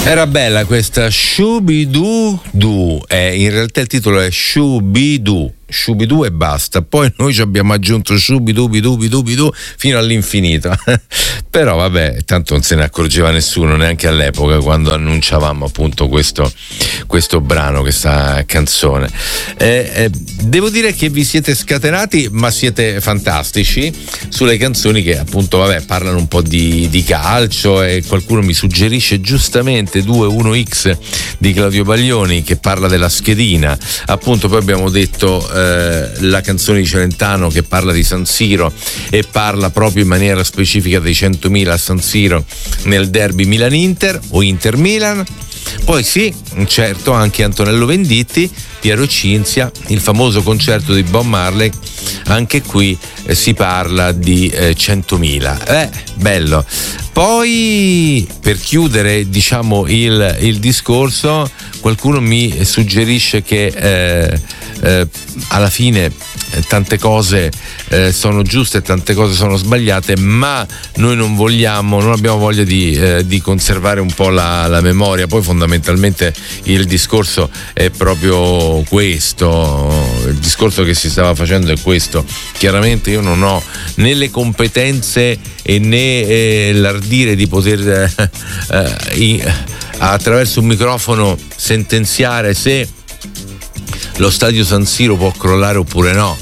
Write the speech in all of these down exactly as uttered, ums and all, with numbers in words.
Era bella questa Shooby-Doo Doo, eh, in realtà il titolo è Shooby-Doo, Shooby-Doo e basta, poi noi ci abbiamo aggiunto Shooby-Doo-Bidoo-Bidoo-Bidoo fino all'infinito. Però vabbè, tanto non se ne accorgeva nessuno neanche all'epoca quando annunciavamo appunto questo, questo brano, questa canzone. Eh, eh, devo dire che vi siete scatenati, ma siete fantastici sulle canzoni che appunto vabbè parlano un po' di, di calcio, e qualcuno mi suggerisce giustamente due uno X di Claudio Baglioni che parla della schedina, appunto. Poi abbiamo detto eh, la canzone di Celentano che parla di San Siro e parla proprio in maniera specifica dei centomila a San Siro nel derby Milan-Inter o Inter-Milan. Poi sì, certo, anche Antonello Venditti, Piero Cinzia, il famoso concerto di Bob Marley, anche qui eh, si parla di eh, centomila. Eh, bello. Poi, per chiudere, diciamo, il, il discorso, qualcuno mi suggerisce che eh, eh, alla fine eh, tante cose eh, sono giuste e tante cose sono sbagliate, ma noi non vogliamo, non abbiamo voglia di, eh, di conservare un po' la, la memoria. Poi fondamentalmente il discorso è proprio questo, il discorso che si stava facendo è questo. Chiaramente io non ho né le competenze e né eh, l'ardire di poter eh, eh, i, attraverso un microfono sentenziare se lo stadio San Siro può crollare oppure no.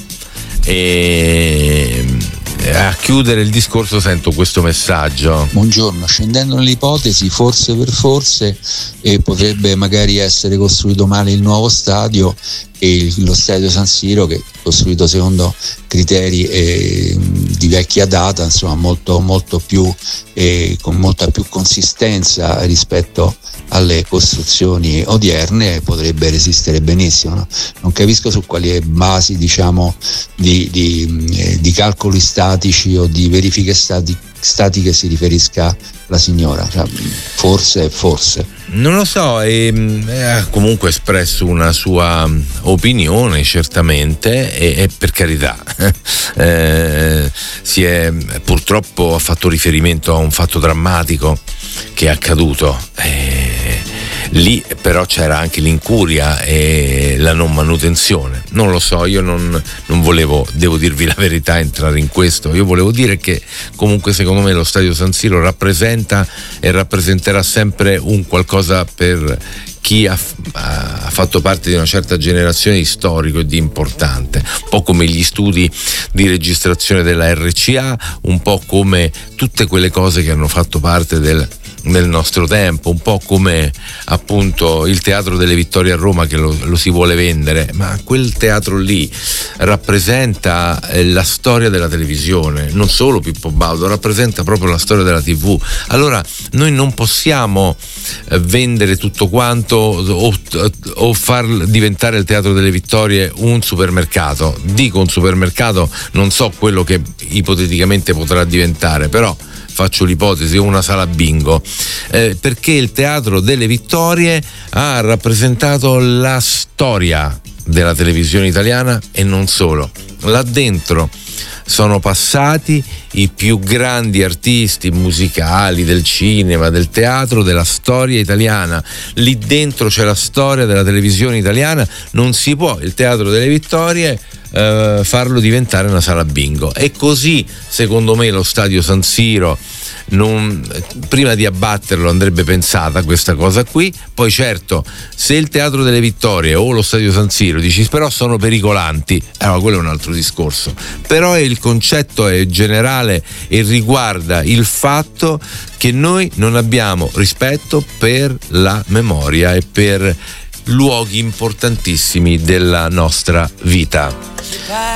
E a chiudere il discorso sento questo messaggio. Buongiorno, scendendo nell'ipotesi, forse per forse eh, potrebbe magari essere costruito male il nuovo stadio, e lo stadio San Siro, che è costruito secondo criteri eh, di vecchia data, insomma molto molto più eh, con molta più consistenza rispetto alle costruzioni odierne, potrebbe resistere benissimo, no? Non capisco su quali basi, diciamo, di, di, eh, di calcoli statici o di verifiche stati, statiche si riferisca la signora, cioè, forse forse non lo so, e, ha comunque espresso una sua opinione certamente, e, e per carità eh, si è purtroppo ha fatto riferimento a un fatto drammatico che è accaduto. Eh, lì però c'era anche l'incuria e la non manutenzione. Non lo so, io non, non volevo, devo dirvi la verità, entrare in questo. Io volevo dire che comunque secondo me lo stadio San Siro rappresenta e rappresenterà sempre un qualcosa per chi ha, ha fatto parte di una certa generazione di storico e di importante, un po' come gli studi di registrazione della R C A, un po' come tutte quelle cose che hanno fatto parte del nel nostro tempo, un po' come appunto il Teatro delle Vittorie a Roma, che lo, lo si vuole vendere, ma quel teatro lì rappresenta eh, la storia della televisione, non solo Pippo Baudo, rappresenta proprio la storia della tivù. Allora noi non possiamo eh, vendere tutto quanto o, o far diventare il Teatro delle Vittorie un supermercato. Dico un supermercato, non so quello che ipoteticamente potrà diventare, però faccio l'ipotesi, una sala bingo, eh, perché il Teatro delle Vittorie ha rappresentato la storia della televisione italiana e non solo. Là dentro sono passati i più grandi artisti musicali del cinema, del teatro, della storia italiana. Lì dentro c'è la storia della televisione italiana. Non si può il Teatro delle Vittorie eh, farlo diventare una sala bingo. E così secondo me lo stadio San Siro, non, prima di abbatterlo andrebbe pensata questa cosa qui. Poi certo, se il Teatro delle Vittorie o lo stadio San Siro dici però sono pericolanti, allora quello è un altro discorso. Però il concetto è generale e riguarda il fatto che noi non abbiamo rispetto per la memoria e per luoghi importantissimi della nostra vita.